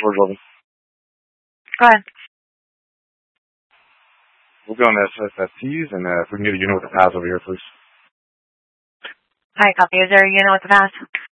George 11. Go ahead. We'll go on the SFTs, and if we can get a unit with the pass over here, please. Hi, copy. Is there a unit with the pass?